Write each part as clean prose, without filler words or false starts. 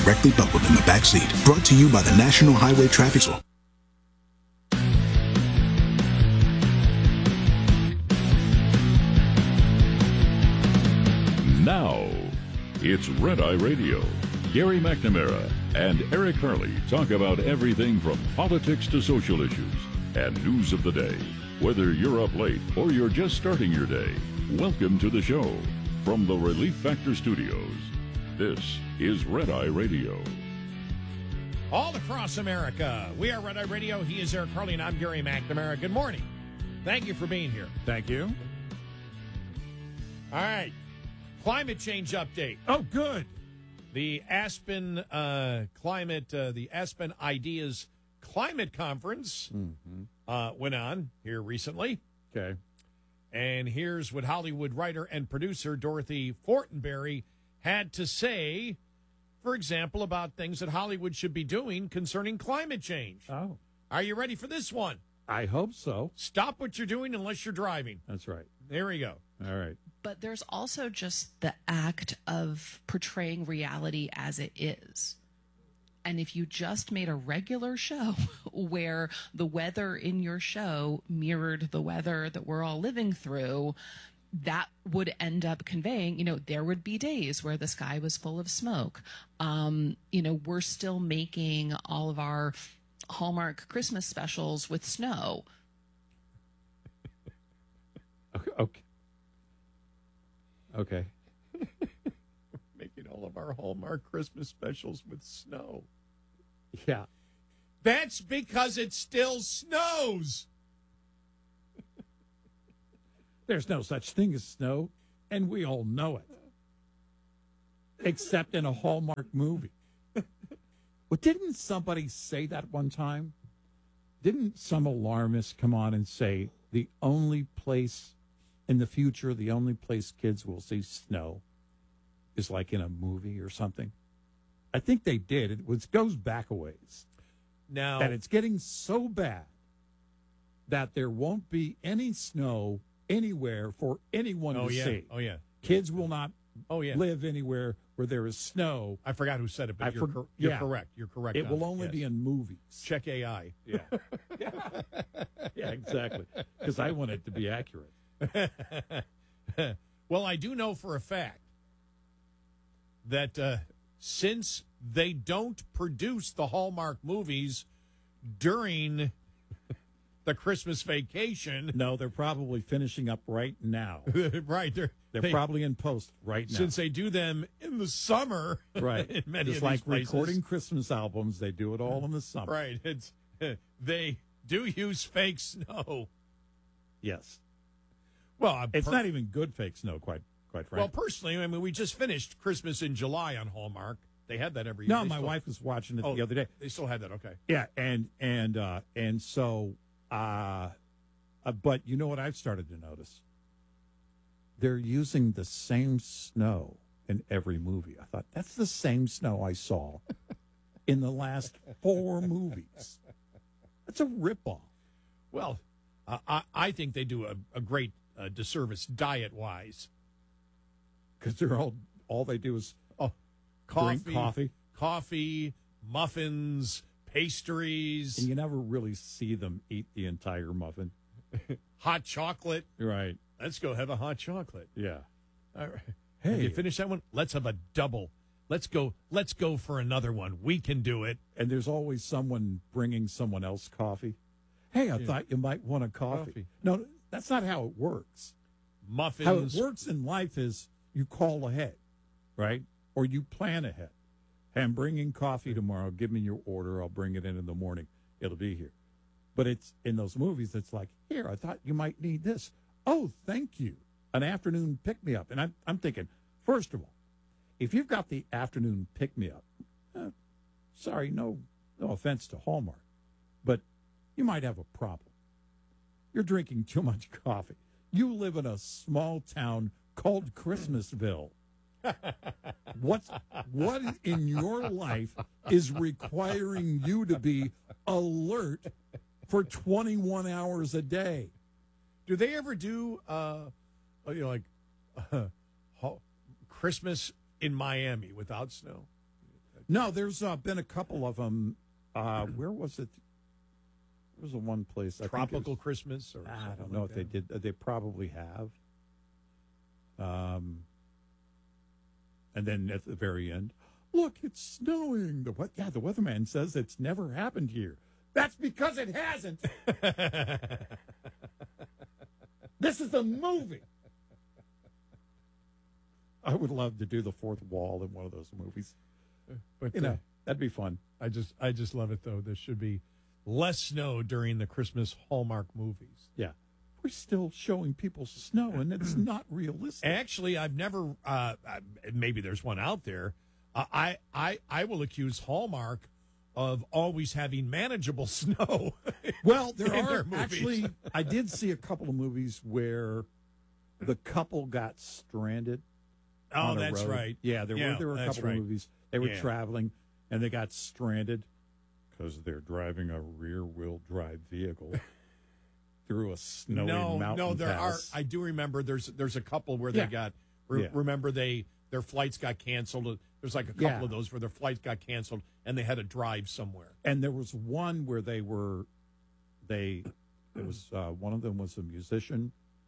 directly buckled in the back seat. Brought to you by the National Highway Traffic Law. Now, it's Red Eye Radio. Gary McNamara and Eric Harley talk about everything from politics to social issues and news of the day. Whether you're up late or you're just starting your day, welcome to the show. From the Relief Factor Studios, this is Red Eye Radio. All across America, we are Red Eye Radio. He is Eric Harley, and I'm Gary McNamara. Good morning. Thank you for being here. Thank you. All right. Climate change update. Oh, good. The Aspen the Aspen Ideas Climate Conference went on here recently. Okay. And here's what Hollywood writer and producer Dorothy Fortenberry had to say, for example, about things that Hollywood should be doing concerning climate change. Oh. Are you ready for this one? I hope so. Stop what you're doing unless you're driving. That's right. There we go. All right. But there's also just the act of portraying reality as it is. And if you just made a regular show where the weather in your show mirrored the weather that we're all living through, that would end up conveying, there would be days where the sky was full of smoke. We're still making all of our Hallmark Christmas specials with snow. Okay. Making all of our Hallmark Christmas specials with snow. Yeah. That's because it still snows. There's no such thing as snow, and we all know it. Except in a Hallmark movie. Well, didn't somebody say that one time? Didn't some alarmist come on and say the only place in the future, the only place kids will see snow is like in a movie or something? I think they did. It goes back a ways. Now, and it's getting so bad that there won't be any snow anywhere for anyone to see. Oh, yeah. Kids will not live anywhere where there is snow. I forgot who said it, but you're correct. You're correct. It will only be in movies. Check AI. Yeah. Yeah, exactly. Because I want it to be accurate. Well, I do know for a fact that since they don't produce the Hallmark movies during the Christmas vacation. No, they're probably finishing up right now. Right. They're probably in post right now. Since they do them in the summer. Right. In many Just of like these places. recording Christmas albums, they do it all in the summer. Right. They do use fake snow. Yes. Well, it's not even good fake snow, quite frankly. Well, personally, I mean, we just finished Christmas in July on Hallmark. They had that every year. No, my wife was watching it the other day. They still had that, okay. Yeah, and so, but you know what I've started to notice? They're using the same snow in every movie. I thought, that's the same snow I saw in the last 4 movies. That's a ripoff. Well, I think they do a great disservice diet-wise. Because they're all they do is drink coffee, muffins, pastries. And you never really see them eat the entire muffin. Hot chocolate. Right. Let's go have a hot chocolate. Yeah. All right. Hey, have you finished that one? Let's have a double. Let's go for another one. We can do it. And there's always someone bringing someone else coffee. Hey, I thought you might want a coffee. No, that's not how it works. Muffins. How it works in life is you call ahead, right? Or you plan ahead. Hey, I'm bringing coffee tomorrow. Give me your order. I'll bring it in the morning. It'll be here. But it's in those movies, it's like, here, I thought you might need this. Oh, thank you. An afternoon pick-me-up. And I'm thinking, first of all, if you've got the afternoon pick-me-up, sorry, no offense to Hallmark, but you might have a problem. You're drinking too much coffee. You live in a small town called Christmasville. What in your life is requiring you to be alert for 21 hours a day? Do they ever do, Christmas in Miami without snow? No, there's been a couple of them. Where was it? There was a one place. I think it Tropical was- Christmas? Or I something don't know like if they that. did. They probably have. And then at the very end, look, it's snowing. The weatherman says it's never happened here. That's because it hasn't. This is a movie. I would love to do the fourth wall in one of those movies. But, You know, that'd be fun. I just love it, though. There should be less snow during the Christmas Hallmark movies. Yeah. We're still showing people snow, and it's not realistic. Actually, I've never. Maybe there's one out there. I will accuse Hallmark of always having manageable snow. Well, there in are their movies. actually. I did see a couple of movies where the couple got stranded. Oh, on a that's road. right. Yeah, there were a that's couple right. of movies. They were Yeah. traveling and they got stranded because they're driving a rear-wheel drive vehicle through a snowy mountain No, there pass. are. I do remember. There's a couple where Yeah. they got. Yeah. Remember their flights got canceled. There's like a couple Yeah. of those where their flights got canceled and they had to drive somewhere. And there was one where it was one of them was a musician,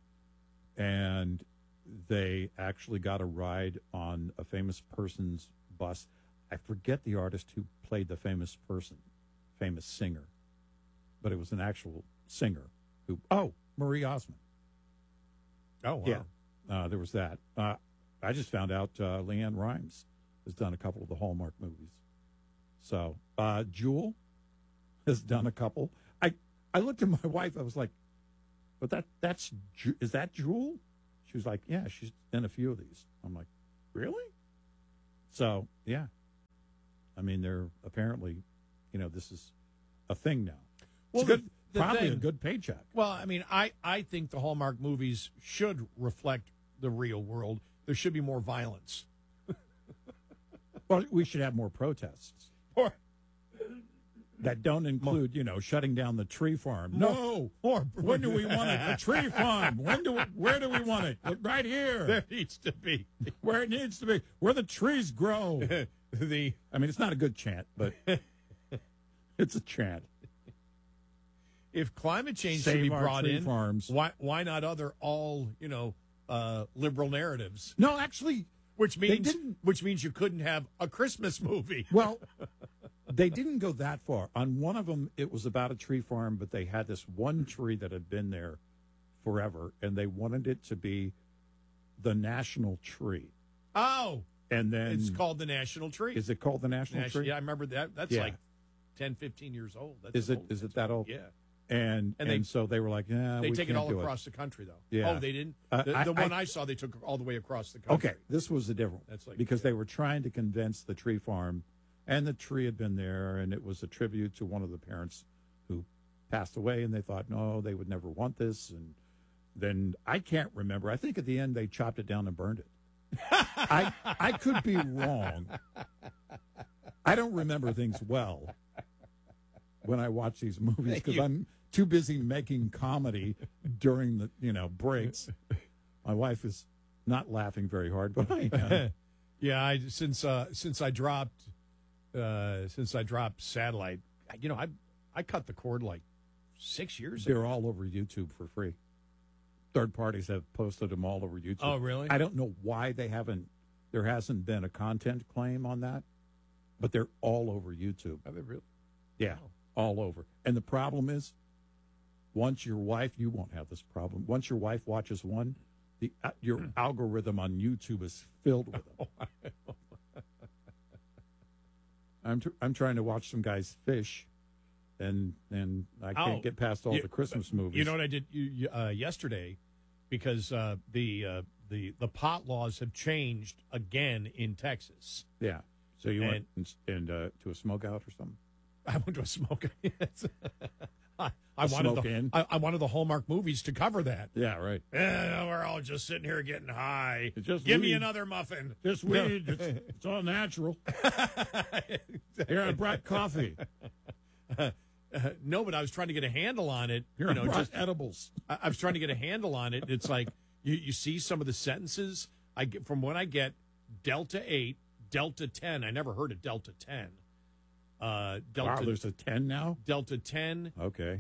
and they actually got a ride on a famous person's bus. I forget the artist who played the famous singer, but it was an actual singer who. Oh, Marie Osmond. Oh, wow. Yeah, there was that. I just found out Leanne Rimes has done a couple of the Hallmark movies. So Jewel has done a couple. I looked at my wife. I was like, "But is that Jewel?" She was like, "Yeah, she's done a few of these." I'm like, "Really?" So yeah, I mean, they're apparently, this is a thing now. Well, It's good, the probably a thing- good paycheck. Well, I mean, I think the Hallmark movies should reflect the real world. There should be more violence. Well, we should have more protests. Or That don't include, shutting down the tree farm. No. or When do we want it? The tree farm. Where do we want it? Right here. there needs to be Where it needs to be. Where the trees grow. the I mean, it's not a good chant, but it's a chant. if climate change should Save be our brought tree in. farms. Why not other liberal narratives? No, actually, Which They means didn't- you couldn't have a Christmas movie. well, they didn't go that far. On one of them, it was about a tree farm, but they had this one tree that had been there forever, and they wanted it to be the national tree. Oh, And then it's called the National Tree. Is it called the national tree? Yeah, I remember that. That's Yeah. like 10, 15 years old. That's Is an it? old Is it that old? Yeah. And they- so they were like, yeah, They we take it can't all do across the country, though. Yeah. Oh, they didn't? I- The one I saw, they took all the way across the country. Okay, this was the different one. That's like- because they were trying to convince the tree farm, and the tree had been there, and it was a tribute to one of the parents who passed away, and they thought, no, they would never want this. And then I can't remember. I think at the end they chopped it down and burned it. I could be wrong. I don't remember things well when I watch these movies because I'm too busy making comedy during the breaks. My wife is not laughing very hard, but I am. Yeah, since I dropped satellite, I cut the cord like 6 years ago. They're all over YouTube for free. Third parties have posted them all over YouTube. Oh, really? I don't know why there hasn't been a content claim on that, but they're all over YouTube. Are they really? Yeah, all over. And the problem is, you won't have this problem. Once your wife watches one, your algorithm on YouTube is filled with them. I'm trying to watch some guys fish, and I can't get past all the Christmas movies. You know what I did yesterday, because the pot laws have changed again in Texas. Yeah. So you went to a smokeout or something? I went to a smoke. Yes. I wanted the Hallmark movies to cover that. Yeah, right. We're all just sitting here getting high. Just Give me weed. another muffin. Just weed. It's all natural. Here, I brought coffee. No, but I was trying to get a handle on it. Here, I brought edibles. I was trying to get a handle on it. It's like you see some of the sentences I get from when I get Delta 8, Delta 10. I never heard of Delta 10. Wow, Delta there's a 10 now? Delta 10. Okay.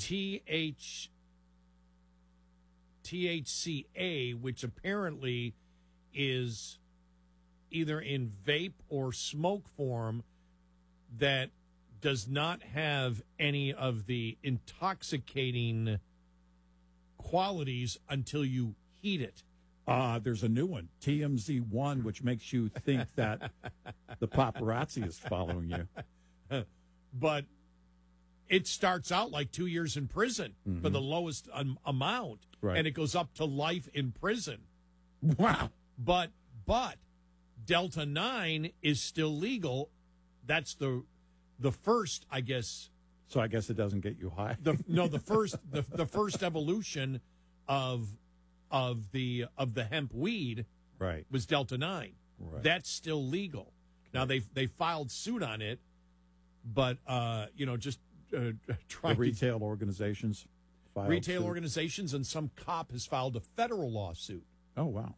THCA, which apparently is either in vape or smoke form, that does not have any of the intoxicating qualities until you heat it. There's a new one, TMZ1, which makes you think that the paparazzi is following you. But it starts out like 2 years in prison for the lowest amount, Right. and it goes up to life in prison. Wow. But Delta 9 is still legal. That's the first, I guess. So I guess it doesn't get you high. The first evolution of the hemp weed Right. was Delta 9. Right. That's still legal. Now they filed suit on it, but just The trying retail organizations filed retail suit. organizations, and some cop has filed a federal lawsuit. Oh, wow.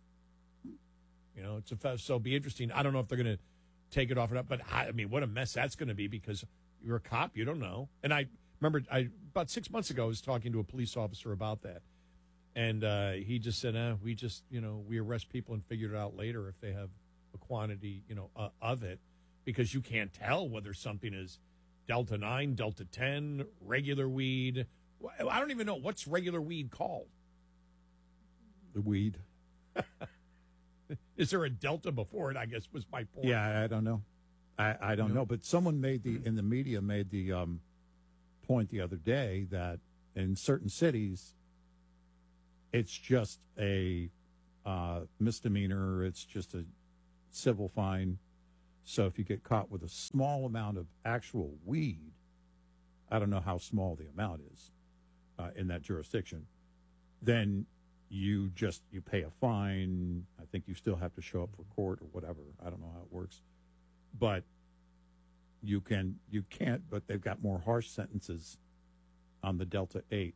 It's so it'll be interesting. I don't know if they're going to take it off or not, but I mean, what a mess that's going to be, because you're a cop, you don't know. And I remember about 6 months ago, I was talking to a police officer about that, and he just said, "We just we arrest people and figure it out later if they have a quantity of it, because you can't tell whether something is Delta 9, Delta 10, regular weed. I don't even know what's regular weed called. The weed. Is there a Delta before it? I guess was my point. Yeah, I don't know. I don't know. But someone in the media made the point the other day that in certain cities, it's just a misdemeanor. It's just a civil fine. So if you get caught with a small amount of actual weed, I don't know how small the amount is in that jurisdiction, then you pay a fine. I think you still have to show up for court or whatever. I don't know how it works, but you can't. But they've got more harsh sentences on the Delta 8.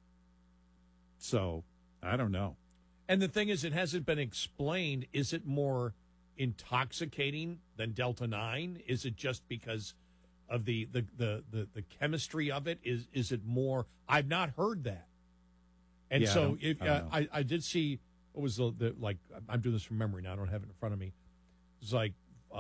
So I don't know. And the thing is, it hasn't been explained. Is it more intoxicating than Delta 9? Is it just because of the chemistry of it? Is it more? I've not heard that. And Yeah, so I I did see, what was the like, I'm doing this from memory now, I don't have it in front of me. It's like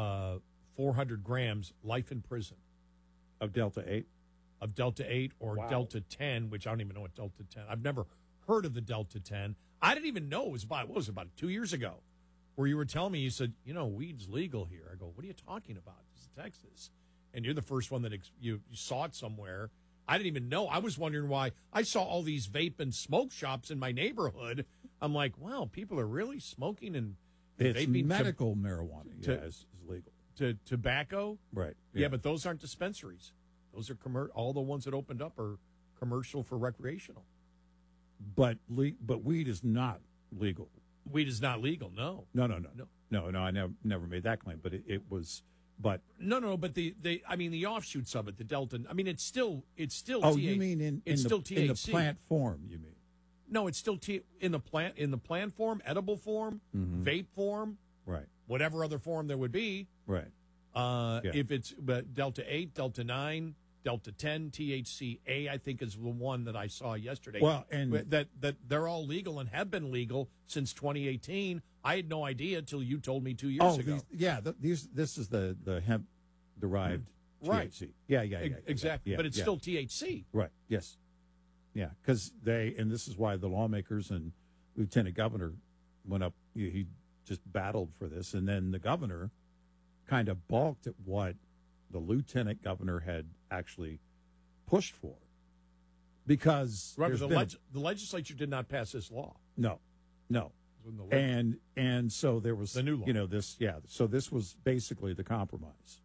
400 grams, life in prison. Of Delta 8? Of Delta 8 or Wow. Delta 10, which I don't even know what Delta 10. I've never heard of the Delta 10. I didn't even know it was about 2 years ago, where you were telling me, you said, weed's legal here. I go, what are you talking about? This is Texas. And you're the first one that you saw it somewhere. I didn't even know. I was wondering why. I saw all these vape and smoke shops in my neighborhood. I'm like, wow, people are really smoking and It's vaping medical marijuana. Is legal. to tobacco. Right. Yeah, but those aren't dispensaries. Those are all the ones that opened up are commercial for recreational. But weed is not legal. Weed is not legal. No. No. I never made that claim. But it was. But No. But the offshoots of it, the Delta. I mean, it's still. oh, you mean in still the THC. plant form? You mean? No, it's still in the plant form, edible form, vape form, Right. whatever other form there would be. Right. If it's Delta 8, Delta 9, Delta 10, THCA, I think is the one that I saw yesterday. Well, and that they're all legal and have been legal since 2018. I had no idea till you told me 2 years ago. This is the hemp derived Right. THC. Yeah, Exactly. Yeah, but it's yeah. still THC. Right. Yes. Yeah, because and this is why the lawmakers and Lieutenant Governor went up. He just battled for this, and then the governor kind of balked at what the Lieutenant Governor had actually pushed for, because Remember, there's the legislature did not pass this law. no, When the and so there was The new law. So this was basically the compromise,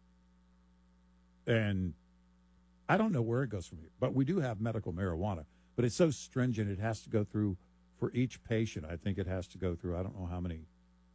and I don't know where it goes from here, but we do have medical marijuana, but it's so stringent it has to go through for each patient. I think it has to go through, I don't know how many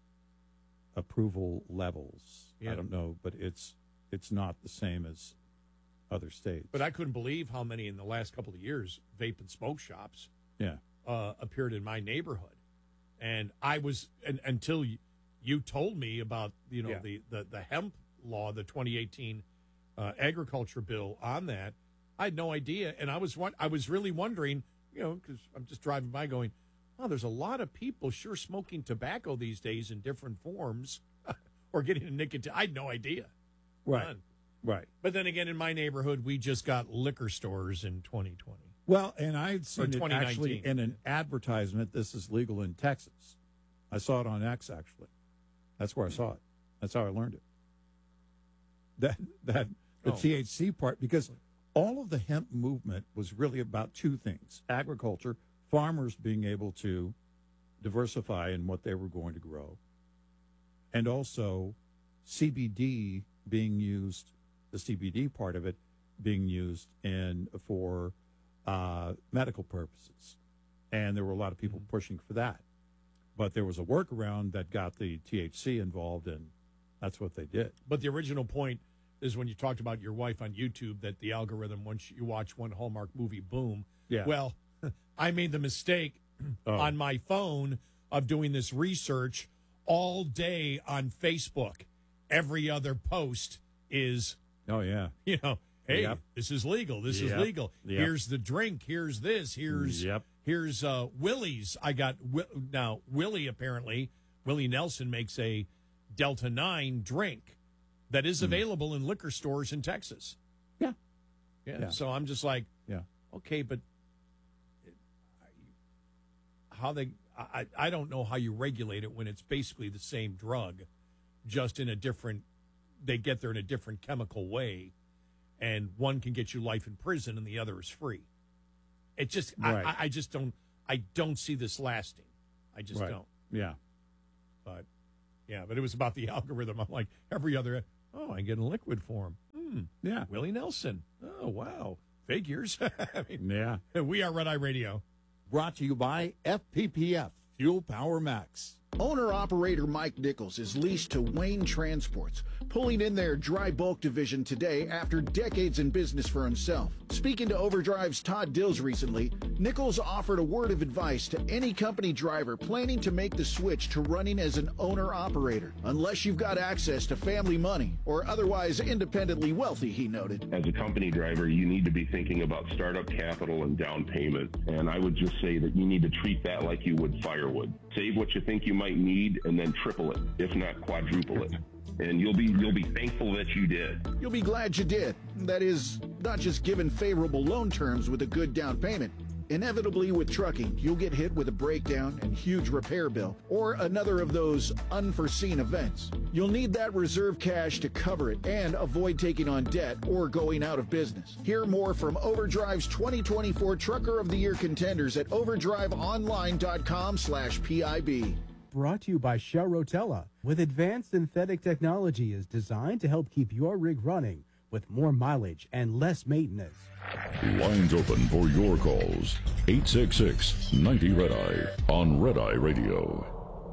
approval levels. Yeah. I don't know, but it's not the same as other states. But I couldn't believe how many in the last couple of years vape and smoke shops yeah. appeared in my neighborhood, and I was until you told me about Yeah. the hemp law, the 2018 agriculture bill on that. I had no idea, and I was really wondering, because I'm just driving by going, oh, there's a lot of people sure smoking tobacco these days in different forms or getting a nicotine. I had no idea. Right. None. Right. But then again, in my neighborhood, we just got liquor stores in 2020. Well, and I've seen it 2019. actually in an advertisement. This is legal in Texas. I saw it on X, actually. That's where I saw it. That's how I learned it. The THC part, because all of the hemp movement was really about two things: agriculture, farmers being able to diversify in what they were going to grow, and also CBD being used, the CBD part of it being used for medical purposes. And there were a lot of people pushing for that. But there was a workaround that got the THC involved, and that's what they did. But the original point is when you talked about your wife on YouTube, that the algorithm, once you watch one Hallmark movie, boom. Yeah. Well, I made the mistake on my phone of doing this research all day on Facebook. Every other post is, oh, yeah. Hey, Yep. this is legal. This is Yep. legal. Yep. Here's the drink. Here's this. Here's Willie's. I got now Willie. Apparently, Willie Nelson makes a Delta 9 drink that is available in liquor stores in Texas. Yeah. So I'm just like, okay, but how I don't know how you regulate it when it's basically the same drug, just in a different. They get there in a different chemical way. And one can get you life in prison, and the other is free. It just, right. I just don't, I don't see this lasting. I just don't. Yeah. But it was about the algorithm. I'm like, every other, I get in liquid form. Yeah. Willie Nelson. Oh, wow. Figures. I mean, Yeah. we are Red Eye Radio. Brought to you by FPPF, Fuel Power Max. Owner-operator Mike Nichols is leased to Wayne Transports, pulling in their dry bulk division today after decades in business for himself. Speaking to Overdrive's Todd Dills recently, Nichols offered a word of advice to any company driver planning to make the switch to running as an owner-operator. Unless you've got access to family money or otherwise independently wealthy, he noted. As a company driver, you need to be thinking about startup capital and down payment. And I would just say that you need to treat that like you would firewood. Save what you think you might need and then triple it, if not quadruple it. And you'll be thankful that you did. You'll be glad you did. That is, not just given favorable loan terms with a good down payment. Inevitably with trucking, you'll get hit with a breakdown and huge repair bill, or another of those unforeseen events. You'll need that reserve cash to cover it and avoid taking on debt or going out of business. Hear more from Overdrive's 2024 Trucker of the Year contenders at overdriveonline.com/PIB. Brought to you by Shell Rotella. With advanced synthetic technology is designed to help keep your rig running with more mileage and less maintenance. Lines open for your calls. 866-90-RED-EYE on Red Eye Radio.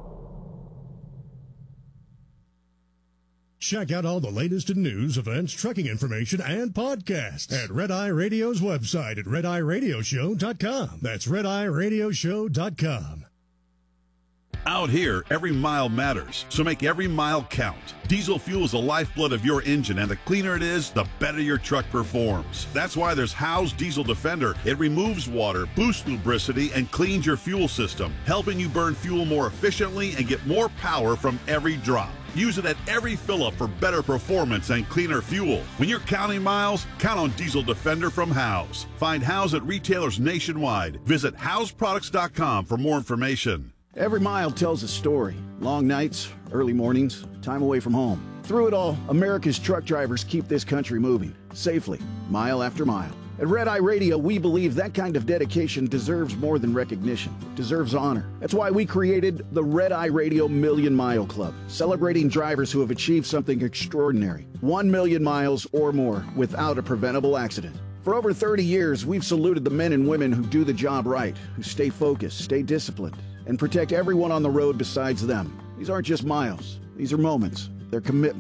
Check out all the latest in news, events, trucking information, and podcasts at Red Eye Radio's website at redeyeradioshow.com. That's redeyeradioshow.com. Out here, every mile matters, so make every mile count. Diesel fuel is the lifeblood of your engine, and the cleaner it is, the better your truck performs. That's why there's Howe's Diesel Defender. It removes water, boosts lubricity, and cleans your fuel system, helping you burn fuel more efficiently and get more power from every drop. Use it at every fill-up for better performance and cleaner fuel. When you're counting miles, count on Diesel Defender from Howe's. Find Howe's at retailers nationwide. Visit Howe'sProducts.com for more information. Every mile tells a story. Long nights, early mornings, time away from home. Through it all, America's truck drivers keep this country moving, safely, mile after mile. At Red Eye Radio, we believe that kind of dedication deserves more than recognition. It deserves honor. That's why we created the Red Eye Radio Million Mile Club, celebrating drivers who have achieved something extraordinary. 1 million miles or more without a preventable accident. For over 30 years, we've saluted the men and women who do the job right, who stay focused, stay disciplined, and protect everyone on the road besides them. These aren't just miles. These are moments. They're commitment.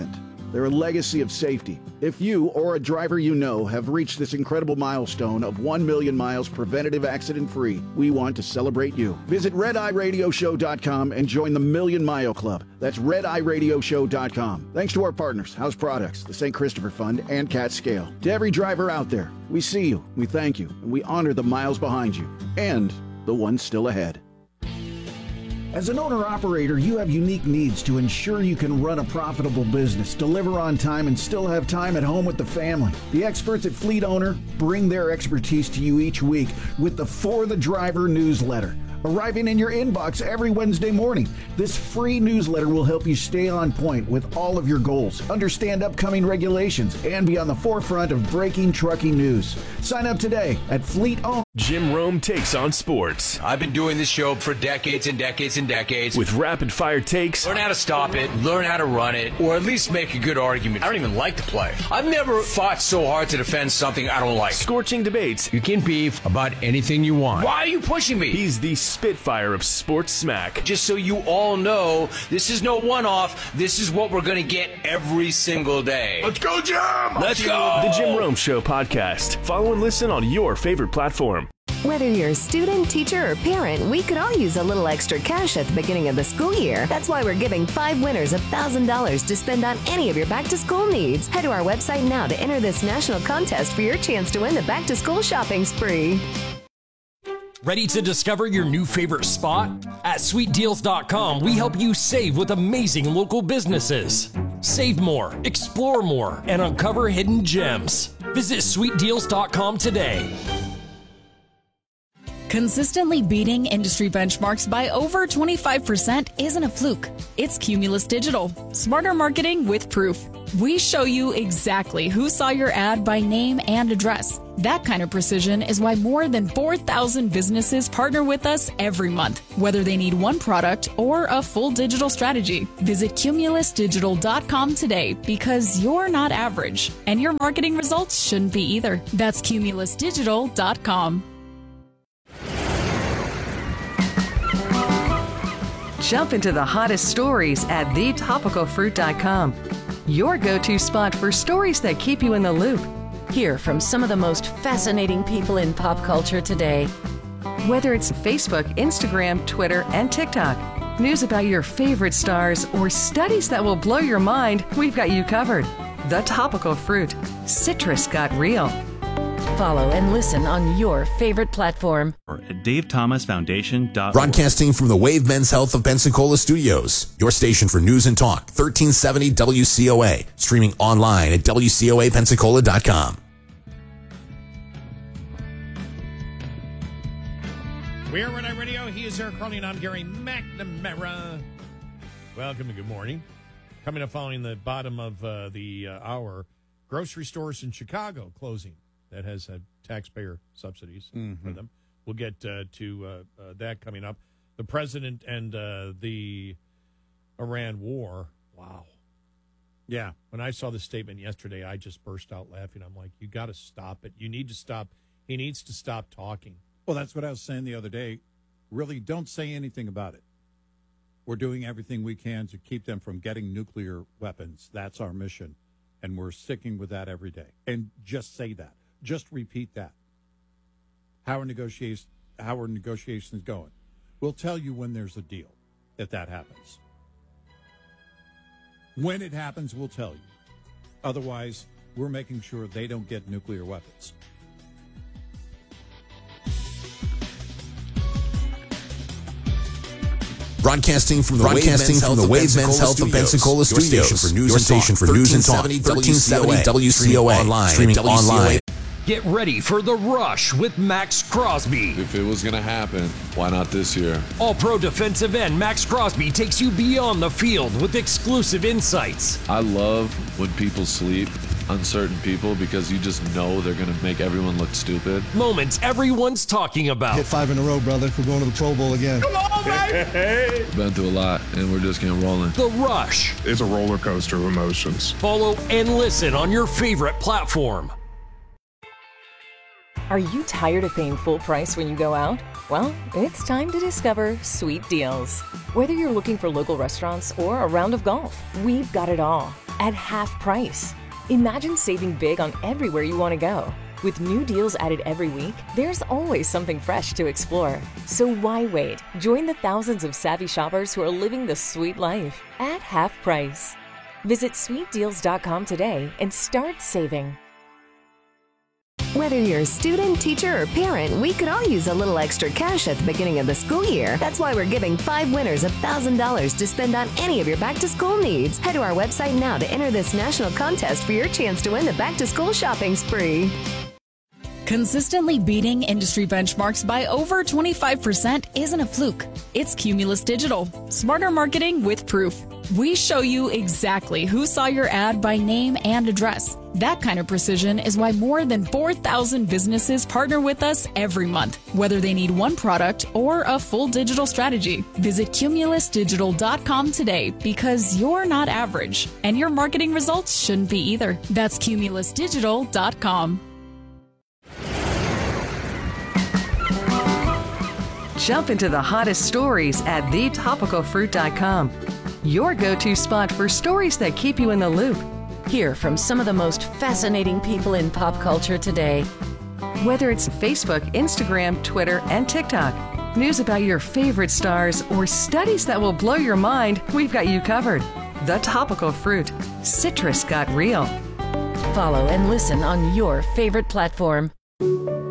They're a legacy of safety. If you or a driver you know have reached this incredible milestone of 1 million miles preventative accident-free, we want to celebrate you. Visit RedEyeRadioShow.com and join the Million Mile Club. That's RedEyeRadioShow.com. Thanks to our partners, House Products, the St. Christopher Fund, and Cat Scale. To every driver out there, we see you, we thank you, and we honor the miles behind you, and the ones still ahead. As an owner-operator, you have unique needs to ensure you can run a profitable business, deliver on time, and still have time at home with the family. The experts at Fleet Owner bring their expertise to you each week with the For the Driver newsletter, arriving in your inbox every Wednesday morning. This free newsletter will help you stay on point with all of your goals, understand upcoming regulations, and be on the forefront of breaking trucking news. Sign up today at Fleet Owner. Jim Rome takes on sports. I've been doing this show for decades and decades and decades. With rapid-fire takes. Learn how to stop it, learn how to run it, or at least make a good argument. I don't even like to play. I've never fought so hard to defend something I don't like. Scorching debates. You can beef about anything you want. Why are you pushing me? He's the Spitfire of sports smack. Just so you all know, this is no one-off. This is what we're going to get every single day. Let's go, Jim! Let's go! The Jim Rome Show podcast. Follow and listen on your favorite platform. Whether you're a student, teacher, or parent, we could all use a little extra cash at the beginning of the school year. That's why we're giving 5 winners $1,000 to spend on any of your back-to-school needs. Head to our website now to enter this national contest for your chance to win the back-to-school shopping spree. Ready to discover your new favorite spot? At SweetDeals.com, we help you save with amazing local businesses. Save more, explore more, and uncover hidden gems. Visit SweetDeals.com today. Consistently beating industry benchmarks by over 25% isn't a fluke. It's Cumulus Digital. Smarter marketing with proof. We show you exactly who saw your ad by name and address. That kind of precision is why more than 4,000 businesses partner with us every month, whether they need one product or a full digital strategy. Visit CumulusDigital.com today because you're not average, and your marketing results shouldn't be either. That's CumulusDigital.com. Jump into the hottest stories at thetopicalfruit.com. Your go-to spot for stories that keep you in the loop. Hear from some of the most fascinating people in pop culture today. Whether it's Facebook, Instagram, Twitter, and TikTok, news about your favorite stars, or studies that will blow your mind, we've got you covered. The Topical Fruit. Citrus got real. Follow and listen on your favorite platform. At DaveThomasFoundation.org. Broadcasting from the Wave Men's Health of Pensacola Studios, your station for news and talk, 1370 WCOA. Streaming online at WCOAPensacola.com. We are Red Eye Radio. He is Eric Carly, and I'm Gary McNamara. Welcome and good morning. Coming up following the bottom of the hour, grocery stores in Chicago closing. That has had taxpayer subsidies for them. We'll get to that coming up. The president and the Iran war. Wow. Yeah. When I saw the statement yesterday, I just burst out laughing. I'm like, you got to stop it. You need to stop. He needs to stop talking. Well, that's what I was saying the other day. Really, don't say anything about it. We're doing everything we can to keep them from getting nuclear weapons. That's our mission. And we're sticking with that every day. And just say that. Just repeat that. How are negotiations going? We'll tell you when there's a deal, if that happens. When it happens, we'll tell you. Otherwise, we're making sure they don't get nuclear weapons. Broadcasting from the Wave Men's Health of Pensacola Studios, your station for news and talk, 1370 WCOA. Streaming online. Get ready for The Rush with Max Crosby. If it was going to happen, why not this year? All-pro defensive end Max Crosby takes you beyond the field with exclusive insights. I love when people sleep on certain people because you just know they're going to make everyone look stupid. Moments everyone's talking about. Hit 5 in a row, brother. We're going to the Pro Bowl again. Come on, baby! Been through a lot, and we're just getting rolling. The Rush. It's a roller coaster of emotions. Follow and listen on your favorite platform. Are you tired of paying full price when you go out? Well, it's time to discover Sweet Deals. Whether you're looking for local restaurants or a round of golf, we've got it all. at half price. Imagine saving big on everywhere you want to go. With new deals added every week, there's always something fresh to explore. So why wait? Join the thousands of savvy shoppers who are living the sweet life at half price. Visit sweetdeals.com today and start saving. Whether you're a student, teacher, or parent, we could all use a little extra cash at the beginning of the school year. That's why we're giving 5 winners $1,000 to spend on any of your back-to-school needs. Head to our website now to enter this national contest for your chance to win the back-to-school shopping spree. Consistently beating industry benchmarks by over 25% isn't a fluke. It's Cumulus Digital. Smarter marketing with proof. We show you exactly who saw your ad by name and address. That kind of precision is why more than 4,000 businesses partner with us every month, whether they need one product or a full digital strategy. Visit cumulusdigital.com today because you're not average, and your marketing results shouldn't be either. That's cumulusdigital.com. Jump into the hottest stories at thetopicalfruit.com. Your go-to spot for stories that keep you in the loop. Hear from some of the most fascinating people in pop culture today. Whether it's Facebook, Instagram, Twitter, and TikTok, news about your favorite stars, or studies that will blow your mind, we've got you covered. The Topical Fruit. Citrus got real. Follow and listen on your favorite platform.